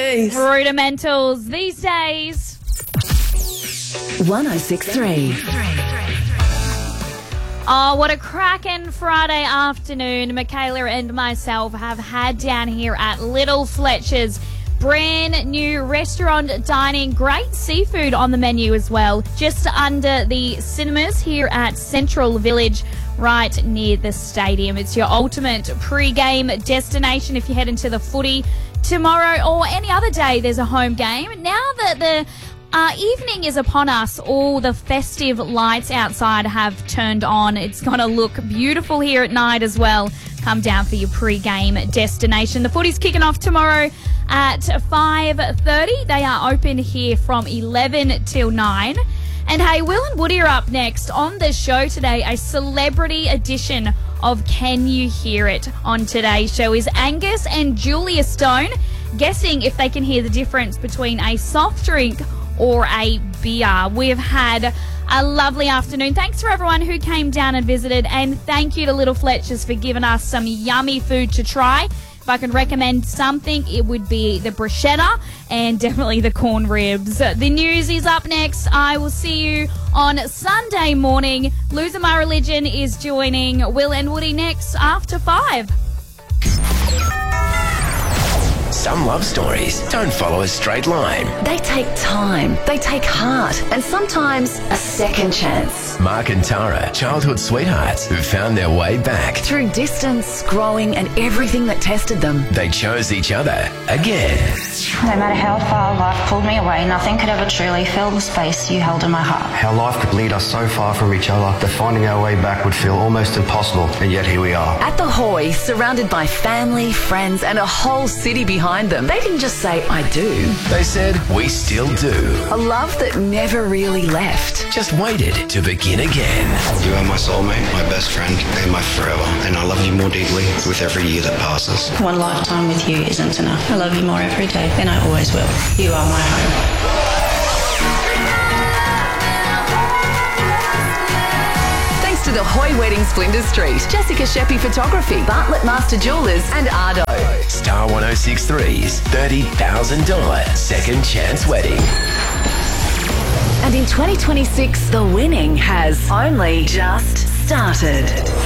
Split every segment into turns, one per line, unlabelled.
days.
Rudimentals these days.
106.3.
Oh, what a cracking Friday afternoon Michaela and myself have had down here at Little Fletcher's. Brand new restaurant dining, great seafood on the menu as well, just under the cinemas here at Central Village, right near the stadium. It's your ultimate pre-game destination if you head into the footy tomorrow or any other day there's a home game. Now that the evening is upon us, all the festive lights outside have turned on. It's going to look beautiful here at night as well. Come down for your pre-game destination. The footy's kicking off tomorrow at 5:30. They are open here from 11 till 9. And hey, Will and Woody are up next on the show today. A celebrity edition of Can You Hear It? On today's show is Angus and Julia Stone, guessing if they can hear the difference between a soft drink or a beer. We've had a lovely afternoon. Thanks for everyone who came down and visited, and thank you to Little Fletcher's for giving us some yummy food to try. If I can recommend something, it would be the bruschetta and definitely the corn ribs. The news is up next. I will see you on Sunday morning. Losing My Religion is joining Will and Woody next after 5.
Some love stories don't follow a straight line.
They take time, they take heart, and sometimes a second chance.
Mark and Tara, childhood sweethearts who found their way back.
Through distance, growing, and everything that tested them,
They chose each other again.
No matter how far life pulled me away, nothing could ever truly fill the space you held in my heart.
How life could lead us so far from each other that finding our way back would feel almost impossible, and yet here we are.
at the Hoy, surrounded by family, friends, and a whole city behind them. They didn't just say, I do.
They said, we still do.
A love that never really left.
Just waited to begin again.
You are my soulmate, my best friend, and my forever, and I love you more deeply with every year that passes.
One lifetime with you isn't enough. I love you more every day, and I always will. You are my home.
Thanks to the Hoy Weddings Flinders Street, Jessica Sheppy Photography, Bartlett Master Jewelers, and Ardo.
Star 106.3's $30,000 second chance wedding.
And in 2026, the winning has only just started.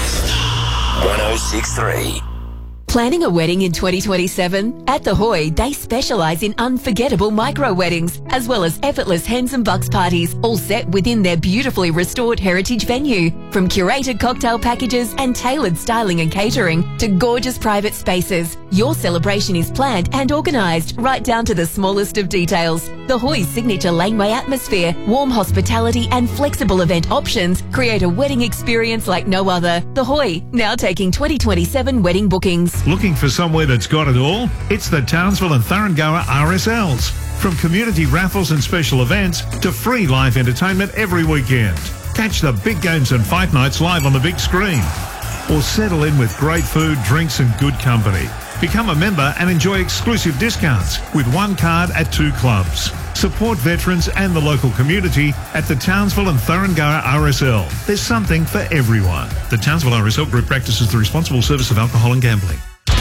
106.3.
Planning a wedding in 2027? At The Hoy, they specialise in unforgettable micro-weddings, as well as effortless hens and bucks parties, all set within their beautifully restored heritage venue. From curated cocktail packages and tailored styling and catering to gorgeous private spaces, your celebration is planned and organised right down to the smallest of details. The Hoy's signature laneway atmosphere, warm hospitality and flexible event options create a wedding experience like no other. The Hoy, now taking 2027 wedding bookings.
Looking for somewhere that's got it all? It's the Townsville and Thuringowa RSLs. From community raffles and special events to free live entertainment every weekend. Catch the big games and fight nights live on the big screen. Or settle in with great food, drinks and good company. Become a member and enjoy exclusive discounts with one card at 2 clubs. Support veterans and the local community at the Townsville and Thuringowa RSL. There's something for everyone. The Townsville RSL Group practices the responsible service of alcohol and gambling.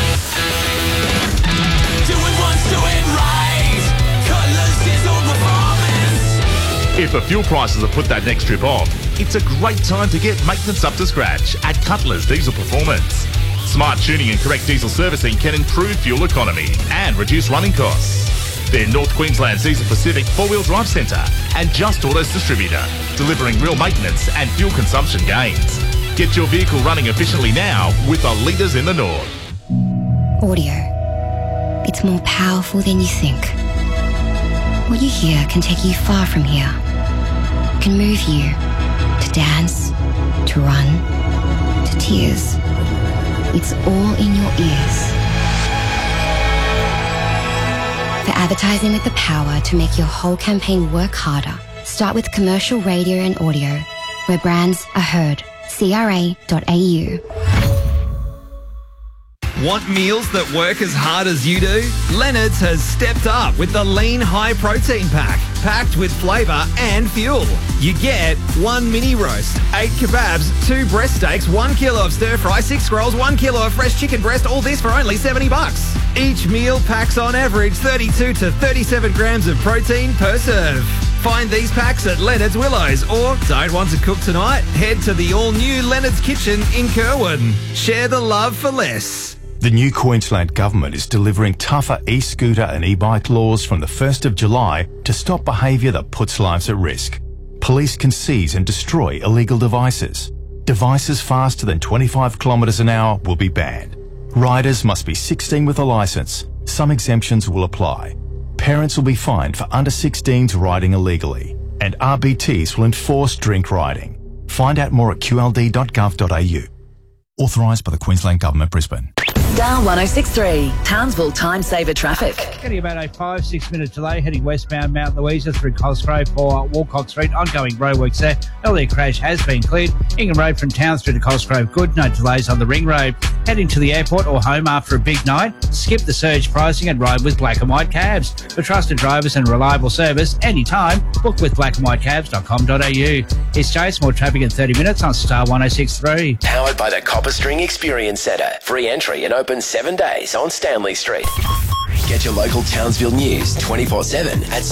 If the fuel prices have put that next trip off, it's a great time to get maintenance up to scratch at Cutler's Diesel Performance. Smart tuning and correct diesel servicing can improve fuel economy and reduce running costs. They're North Queensland's Diesel Pacific 4-wheel drive centre and Just Autos distributor, delivering real maintenance and fuel consumption gains. Get your vehicle running efficiently now with the leaders in the North.
Audio. It's more powerful than you think. What you hear can take you far from here. It can move you to dance, to run, to tears. It's all in your ears. For advertising with the power to make your whole campaign work harder, start with commercial radio and audio, where brands are heard. CRA.au.
Want meals that work as hard as you do? Leonard's has stepped up with the Lean High Protein Pack, packed with flavour and fuel. You get 1 mini roast, 8 kebabs, 2 breast steaks, 1 kilo of stir fry, 6 rolls, 1 kilo of fresh chicken breast, all this for only $70. Each meal packs on average 32 to 37 grams of protein per serve. Find these packs at Leonard's Willows, or don't want to cook tonight? Head to the all-new Leonard's Kitchen in Kerwin. Share the love for less.
The new Queensland Government is delivering tougher e-scooter and e-bike laws from the 1st of July to stop behaviour that puts lives at risk. Police can seize and destroy illegal devices. Devices faster than 25 kilometres an hour will be banned. Riders must be 16 with a licence. Some exemptions will apply. Parents will be fined for under 16s riding illegally. And RBTs will enforce drink riding. Find out more at qld.gov.au. Authorised by the Queensland Government, Brisbane.
Star 106.3, Townsville Time Saver Traffic.
Getting about a 5-6 minute delay heading westbound Mount Louisa through Cosgrove for Walcott Street. Ongoing roadworks there. Earlier crash has been cleared. Ingham Road from Towns through to Cosgrove good. No delays on the Ring Road. Heading to the airport or home after a big night? Skip the surge pricing and ride with Black and White Cabs. For trusted drivers and reliable service anytime, book with blackandwhitecabs.com.au. It's Jace, more traffic in 30 minutes on Star 106.3.
Powered by the Copper String Experience Centre. Free entry and open 7 days on Stanley Street. Get your local Townsville news 24/7 at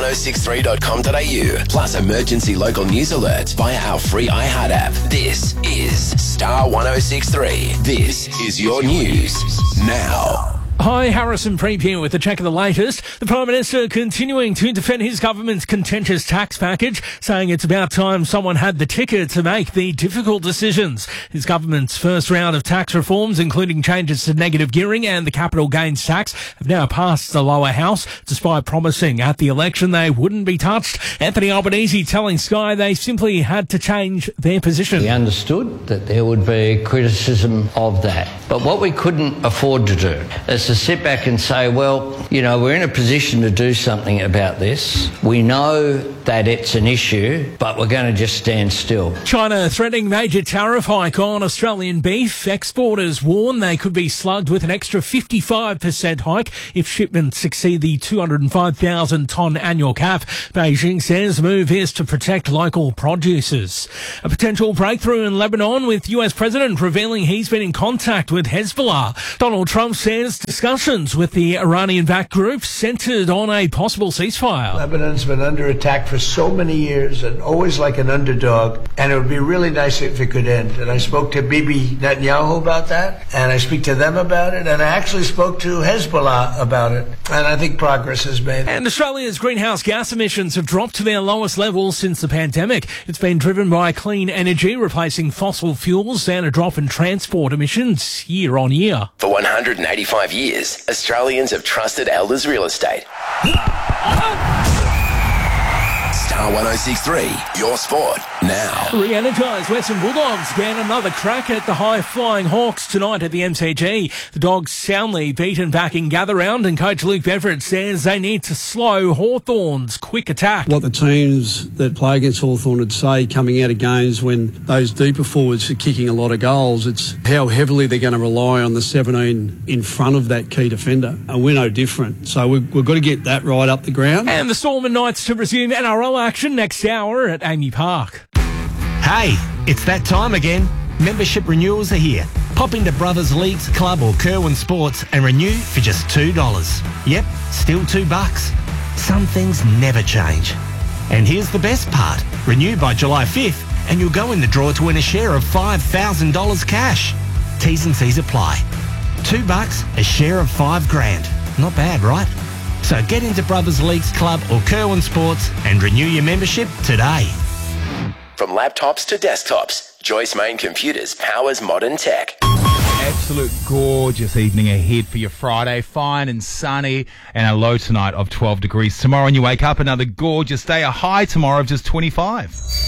star1063.com.au. Plus emergency local news alerts via our free iHeart app. This is Star 106.3. This is your news now.
Hi, Harrison Preep here with a check of the latest. The Prime Minister continuing to defend his government's contentious tax package, saying it's about time someone had the ticket to make the difficult decisions. His government's first round of tax reforms, including changes to negative gearing and the capital gains tax, have now passed the lower house, despite promising at the election they wouldn't be touched. Anthony Albanese telling Sky they simply had to change their position.
We understood that there would be criticism of that. But what we couldn't afford to do is to sit back and say, well, you know, we're in a position to do something about this. We know that it's an issue, but we're going to just stand still.
China threatening major tariff hike on Australian beef. Exporters warn they could be slugged with an extra 55% hike if shipments exceed the 205,000 tonne annual cap. Beijing says the move is to protect local producers. A potential breakthrough in Lebanon with US President revealing he's been in contact with Hezbollah. Donald Trump says discussions with the Iranian-backed group centred on a possible ceasefire.
Lebanon's been under attack for so many years and always like an underdog, and it would be really nice if it could end. And I spoke to Bibi Netanyahu about that, and I speak to them about it, and I actually spoke to Hezbollah about it, and I think progress is made.
And Australia's greenhouse gas emissions have dropped to their lowest levels since the pandemic. It's been driven by clean energy, replacing fossil fuels, and a drop in transport emissions year on year.
For 185 years, Australians have trusted Elders Real Estate. Star 106.3, your sport now.
Re-energised Western Bulldogs get another crack at the high-flying Hawks tonight at the MCG. The Dogs soundly beaten back in gather round, and coach Luke Beveridge says they need to slow Hawthorn's quick attack.
What the teams that play against Hawthorn would say coming out of games when those deeper forwards are kicking a lot of goals, it's how heavily they're going to rely on the 17 in front of that key defender. And we're no different. So we've got to get that right up the ground.
And the Storm and Knights to resume NRL action next hour at Amy Park.
Hey, it's that time again. Membership renewals are here. Pop into Brothers Leagues Club or Kerwin Sports and renew for just $2. Yep, still $2. Some things never change. And here's the best part. Renew by July 5th and you'll go in the draw to win a share of $5,000 cash. T's and C's apply. $2, a share of $5,000. Not bad, right? So get into Brothers Leagues Club or Kerwin Sports and renew your membership today.
From laptops to desktops, Joyce Main Computers powers modern tech.
Absolute gorgeous evening ahead for your Friday. Fine and sunny and a low tonight of 12 degrees. Tomorrow when you wake up, another gorgeous day. A high tomorrow of just 25.